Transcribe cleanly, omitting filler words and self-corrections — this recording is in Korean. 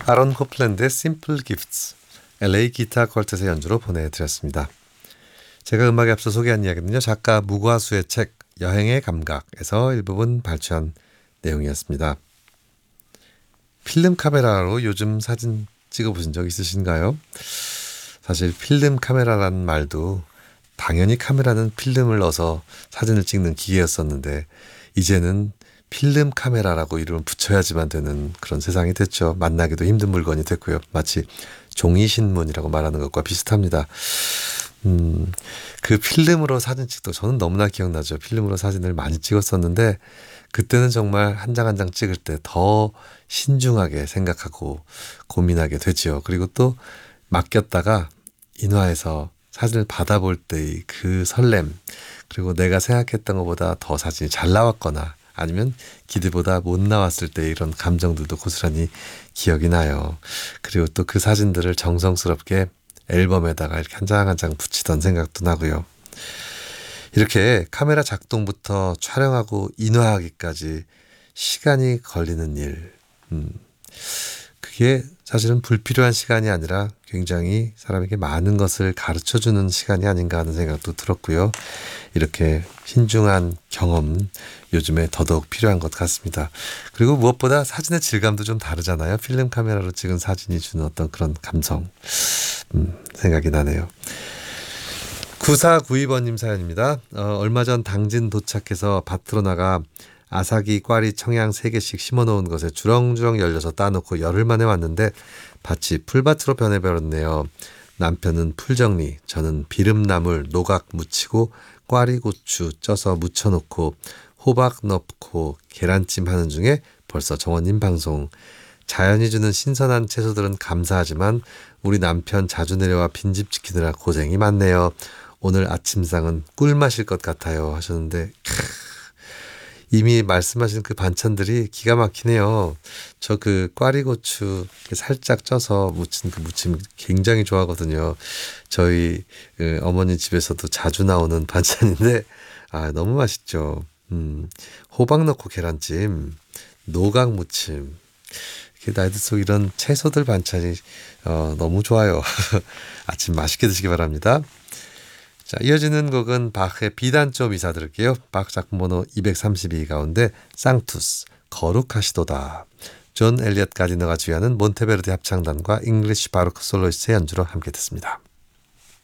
아론 코플랜드의 Simple Gifts, LA 기타 퀄텟의 연주로 보내드렸습니다. 제가 음악에 앞서 소개한 이야기는요, 작가 무과수의 책 여행의 감각에서 일부분 발췌한 내용이었습니다. 필름 카메라로 요즘 사진 찍어보신 적 있으신가요? 사실 필름 카메라라는 말도 당연히 카메라는 필름을 넣어서 사진을 찍는 기계였었는데 이제는 필름 카메라라고 이름을 붙여야지만 되는 그런 세상이 됐죠. 만나기도 힘든 물건이 됐고요. 마치 종이신문이라고 말하는 것과 비슷합니다. 그 필름으로 사진 찍도 저는 너무나 기억나죠. 필름으로 사진을 많이 찍었었는데 그때는 정말 한 장 한 장 찍을 때 더 신중하게 생각하고 고민하게 되지요. 그리고 또 맡겼다가 인화해서 사진을 받아볼 때의 그 설렘, 그리고 내가 생각했던 것보다 더 사진이 잘 나왔거나 아니면 기대보다 못 나왔을 때 이런 감정들도 고스란히 기억이 나요. 그리고 또 그 사진들을 정성스럽게 앨범에다가 이렇게 한 장 한 장 붙이던 생각도 나고요. 이렇게 카메라 작동부터 촬영하고 인화하기까지 시간이 걸리는 일, 그게 사실은 불필요한 시간이 아니라 굉장히 사람에게 많은 것을 가르쳐주는 시간이 아닌가 하는 생각도 들었고요. 이렇게 신중한 경험, 요즘에 더더욱 필요한 것 같습니다. 그리고 무엇보다 사진의 질감도 좀 다르잖아요. 필름 카메라로 찍은 사진이 주는 어떤 그런 감성, 생각이 나네요. 9492번님 사연입니다. 얼마 전 당진 도착해서 밭으로 나가 아사기, 꽈리, 청양 3개씩 심어놓은 것에 주렁주렁 열려서 따놓고 열흘 만에 왔는데 밭이 풀밭으로 변해버렸네요. 남편은 풀정리, 저는 비름나물, 노각 무치고 꽈리고추 쪄서 무쳐놓고 호박 넣고 계란찜 하는 중에 벌써 정원님 방송. 자연이 주는 신선한 채소들은 감사하지만 우리 남편 자주 내려와 빈집 지키느라 고생이 많네요. 오늘 아침상은 꿀맛일 것 같아요 하셨는데 이미 말씀하신 그 반찬들이 기가 막히네요. 저 그 꽈리고추 살짝 쪄서 무친 그 무침 굉장히 좋아하거든요. 저희 어머니 집에서도 자주 나오는 반찬인데 너무 맛있죠. 호박 넣고 계란찜, 노각 무침. 나이들 속 이런 채소들 반찬이 너무 좋아요. 아침 맛있게 드시기 바랍니다. 자, 이어지는 곡은 바흐의 비단조 미사 들을게요. 바흐 작품 번호 232 가운데 쌍투스, 거룩하시도다. 존 엘리엇 가디너가 지휘하는 몬테베르디 합창단과 잉글리시 바로크 솔로이스트의 연주로 함께 듣습니다.